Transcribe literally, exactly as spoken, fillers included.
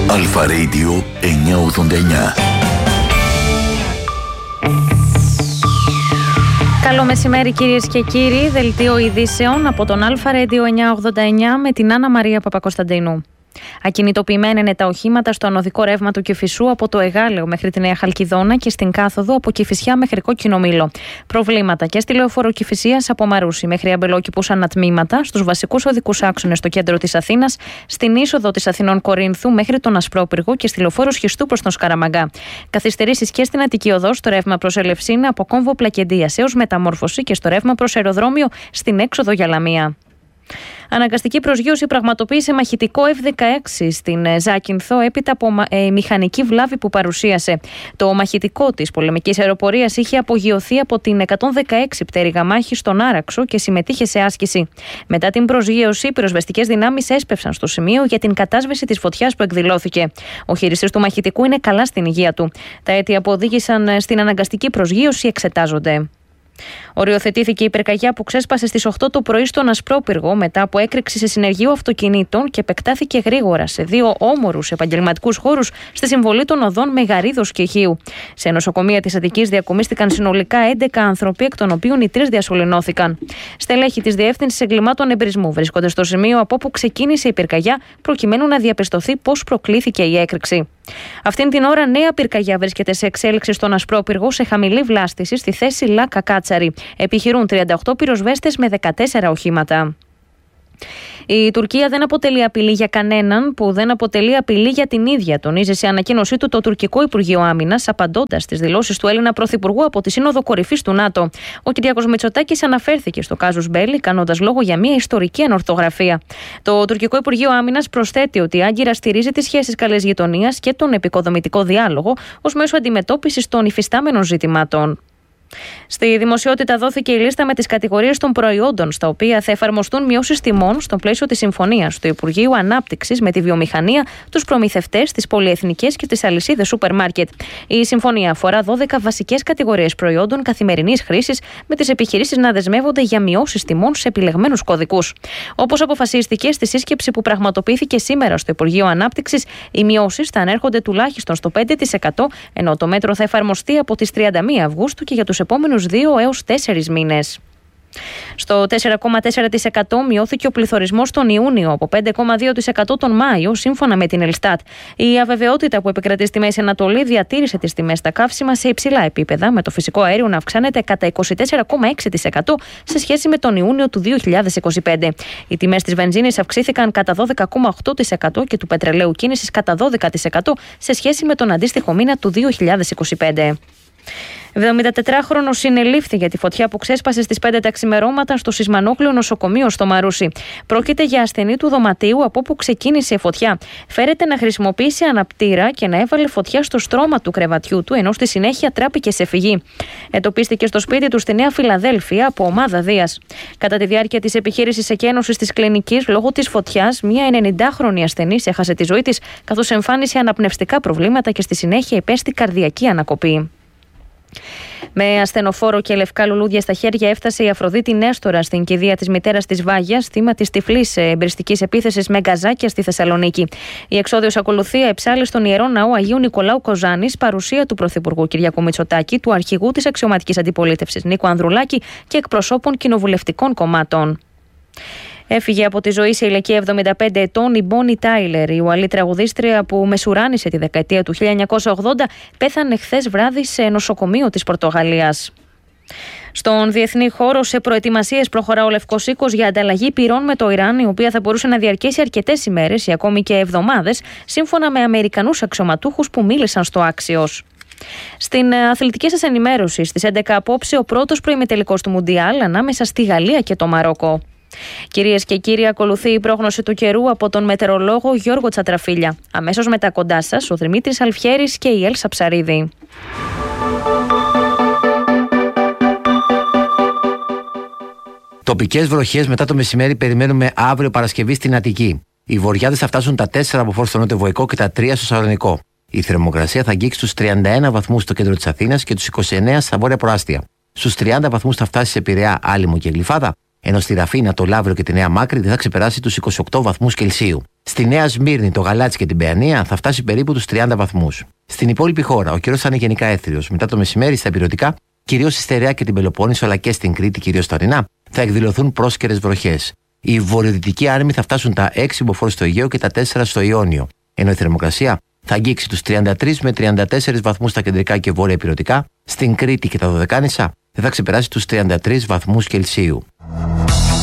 Αλφα Radio εννιακόσια ογδόντα εννιά. Καλό μεσημέρι κυρίες και κύριοι, δελτίο ειδήσεων από τον Αλφα Radio εννιακόσια ογδόντα εννιά με την Άννα Μαρία Παπακοσταντίνου. Ακινητοποιημένα είναι τα οχήματα στο ανωδικό ρεύμα του Κηφισού από το Εγάλεο μέχρι τη Νέα Χαλκιδόνα και στην κάθοδο από Κηφισιά μέχρι Κόκκινο Μήλο. Προβλήματα και στη λεωφόρο Κηφισίας από Μαρούσι μέχρι Αμπελόκηπους ανατμήματα, στους βασικούς οδικούς άξονες στο κέντρο της Αθήνας, στην είσοδο της Αθηνών Κορίνθου μέχρι τον Ασπρόπυργο και στη λεωφόρο Σχιστού προς τον Σκαραμαγκά. Καθυστερήσεις και στην Αττική Οδό στο ρεύμα προς Ελευσίνα από κόμβο Πλακεντίας έως Μεταμόρφωση και στο ρεύμα προς αεροδρόμιο στην έξοδο για Λαμία. Αναγκαστική προσγείωση πραγματοποίησε μαχητικό εφ δεκαέξι στην Ζάκυνθο έπειτα από ε, μηχανική βλάβη που παρουσίασε. Το μαχητικό της πολεμικής αεροπορίας είχε απογειωθεί από την εκατόν δεκαέξι πτέρυγα μάχη στον Άραξο και συμμετείχε σε άσκηση. Μετά την προσγείωση, οι πυροσβεστικές δυνάμεις έσπευσαν στο σημείο για την κατάσβεση της φωτιάς που εκδηλώθηκε. Ο χειριστής του μαχητικού είναι καλά στην υγεία του. Τα αίτια που οδήγησαν στην αναγκαστική προσγείωση εξετάζονται. Οριοθετήθηκε η πυρκαγιά που ξέσπασε στις οκτώ το πρωί στον Ασπρόπυργο μετά από έκρηξη σε συνεργείο αυτοκινήτων και επεκτάθηκε γρήγορα σε δύο όμορους επαγγελματικούς χώρους στη συμβολή των οδών Μεγαρίδος και Χίου. Σε νοσοκομεία της Αττικής διακομίστηκαν συνολικά έντεκα άνθρωποι, εκ των οποίων οι τρεις διασωληνώθηκαν. Στελέχη της Διεύθυνσης Εγκλημάτων Εμπρισμού βρίσκονται στο σημείο από όπου ξεκίνησε η πυρκαγιά, προκειμένου να διαπιστωθεί πώς προκλήθηκε η έκρηξη. Αυτήν την ώρα, νέα πυρκαγιά βρίσκεται σε εξέλιξη στον Ασπρόπυργο σε χαμηλή βλάστηση στη θέση Λάκα Κάτσαρη. Επιχειρούν τριάντα οκτώ πυροσβέστες με δεκατέσσερα οχήματα. Η Τουρκία δεν αποτελεί απειλή για κανέναν, που δεν αποτελεί απειλή για την ίδια, τονίζει σε ανακοίνωσή του το τουρκικό Υπουργείο Άμυνας, απαντώντας στις δηλώσεις του Έλληνα Πρωθυπουργού από τη Σύνοδο Κορυφής του ΝΑΤΟ. Ο Κυριάκος Μητσοτάκης αναφέρθηκε στο κάζους Μπέλι, κάνοντας λόγο για μια ιστορική ανορθογραφία. Το τουρκικό Υπουργείο Άμυνας προσθέτει ότι άγκυρα στηρίζει τις σχέσεις καλής γειτονίας και τον επικοδομητικό διάλογο ως μέσο αντιμετώπισης των υφιστάμενων ζητημάτων. Στη δημοσιότητα δόθηκε η λίστα με τις κατηγορίες των προϊόντων στα οποία θα εφαρμοστούν μειώσεις τιμών στο πλαίσιο της συμφωνίας του Υπουργείου Ανάπτυξης με τη βιομηχανία, τους προμηθευτές, τις πολυεθνικές και τις αλυσίδες σούπερ μάρκετ. Η συμφωνία αφορά δώδεκα βασικές κατηγορίες προϊόντων καθημερινής χρήσης, με τις επιχειρήσεις να δεσμεύονται για μειώσεις τιμών σε επιλεγμένους κωδικούς. Όπως αποφασίστηκε στη σύσκεψη που πραγματοποιήθηκε σήμερα στο Υπουργείο Ανάπτυξης, οι μειώσεις θα ανέρχονται τουλάχιστον στο πέντε τοις εκατό, ενώ το μέτρο θα εφαρμοστεί από τις τριάντα μία Αυγούστου και για τους επόμενους δύο έως τέσσερις μήνες. Στο τέσσερα κόμμα τέσσερα τοις εκατό μειώθηκε ο πληθωρισμός τον Ιούνιο από πέντε κόμμα δύο τοις εκατό τον Μάιο, σύμφωνα με την Ελστάτ. Η αβεβαιότητα που επικρατεί στη Μέση Ανατολή διατήρησε τις τιμές στα καύσιμα σε υψηλά επίπεδα, με το φυσικό αέριο να αυξάνεται κατά είκοσι τέσσερα κόμμα έξι τοις εκατό σε σχέση με τον Ιούνιο του δύο χιλιάδες είκοσι πέντε. Οι τιμές της βενζίνης αυξήθηκαν κατά δώδεκα κόμμα οκτώ τοις εκατό και του πετρελαίου κίνησης κατά δώδεκα τοις εκατό σε σχέση με τον αντίστοιχο μήνα του δύο χιλιάδες είκοσι πέντε. εβδομηντατετράχρονος συνελήφθη για τη φωτιά που ξέσπασε στις πέντε τα ξημερώματα στο Σισμανόκλειο νοσοκομείο στο Μαρούσι. Πρόκειται για ασθενή του δωματίου από όπου ξεκίνησε η φωτιά. Φέρεται να χρησιμοποιήσει αναπτήρα και να έβαλε φωτιά στο στρώμα του κρεβατιού του, ενώ στη συνέχεια τράπηκε σε φυγή. Εντοπίστηκε στο σπίτι του στη Νέα Φιλαδέλφια από ομάδα Δίας. Κατά τη διάρκεια της επιχείρησης εκένωσης της κλινικής, λόγω της φωτιάς, μια ενενηντάχρονη ασθενής έχασε τη ζωή της, καθώς εμφάνισε αναπνευστικά προβλήματα και στη συνέχεια υπέστη καρδιακή ανακοπή. Με ασθενοφόρο και λευκά λουλούδια στα χέρια έφτασε η Αφροδίτη Νέστορα στην κηδεία της μητέρας της Βάγιας, θύμα της τυφλής εμπριστικής επίθεσης με γκαζάκια στη Θεσσαλονίκη. Η εξόδιος ακολουθία εψάλλει στον Ιερό Ναό Αγίου Νικολάου Κοζάνης, παρουσία του Πρωθυπουργού Κυριάκου Μητσοτάκη, του αρχηγού της αξιωματικής αντιπολίτευσης Νίκου Ανδρουλάκη και εκπροσώπων κοινοβουλευτικών κομμάτων. Έφυγε από τη ζωή σε ηλικία εβδομήντα πέντε ετών η Μπόνι Τάιλερ, η Ουαλή τραγουδίστρια που μεσουράνησε τη δεκαετία του χίλια εννιακόσια ογδόντα, πέθανε χθες βράδυ σε νοσοκομείο της Πορτογαλίας. Στον διεθνή χώρο, σε προετοιμασίες προχωρά ο Λευκός Οίκος για ανταλλαγή πυρών με το Ιράν, η οποία θα μπορούσε να διαρκέσει αρκετές ημέρες ή ακόμη και εβδομάδες, σύμφωνα με Αμερικανούς αξιωματούχους που μίλησαν στο Άξιος. Στην αθλητική σας ενημέρωση, στις έντεκα απόψε, ο πρώτος προημιτελικός του Μουντιάλ ανάμεσα στη Γαλλία και το Μαρόκο. Κυρίες και κύριοι, ακολουθεί η πρόγνωση του καιρού από τον μετεωρολόγο Γιώργο Τσατραφίλια. Αμέσως μετά κοντά σας ο Δημήτρης Αλφιέρης και η Έλσα Ψαρίδη. Τοπικές βροχές μετά το μεσημέρι περιμένουμε αύριο Παρασκευή στην Αττική. Οι βοριάδες θα φτάσουν τα τέσσερα από φόρ στο νοτιοβοϊκό και τα τρία στο Σαλονικό. Η θερμοκρασία θα αγγίξει τους τριάντα ένα βαθμούς στο κέντρο της Αθήνας και τους είκοσι εννέα στα βόρεια προάστια. Στους τριάντα βαθμούς θα φτάσει σε Πειραιά, Άλυμο και Γλυφάδα, Ενώ στη Ραφίνα, το Λαύριο και τη Νέα Μάκρη δεν θα ξεπεράσει τους είκοσι οκτώ βαθμούς Κελσίου. Στη Νέα Σμύρνη, το Γαλάτσι και την Παιανία θα φτάσει περίπου τους τριάντα βαθμούς. Στην υπόλοιπη χώρα, ο καιρός θα είναι γενικά έθριος. Μετά το μεσημέρι, στα ηπειρωτικά, κυρίως στη Στερεά και την Πελοπόννησο, αλλά και στην Κρήτη, κυρίως στα ορεινά, θα εκδηλωθούν πρόσκαιρες βροχές. Οι βορειοδυτικοί άνεμοι θα φτάσουν τα έξι μποφόρ στο Αιγαίο και τα τέσσερα στο Ιόνιο. Ενώ η θερμοκρασία θα αγγίξει τους τριάντα τρεις με τριάντα τέσσερις βαθμούς στα κεντρικά και βόρεια ηπειρωτικά, στην Κρήτη και τα Δωδεκάνησα δεν θα ξεπεράσει τους τριάντα τρεις βαθμούς Κελσίου.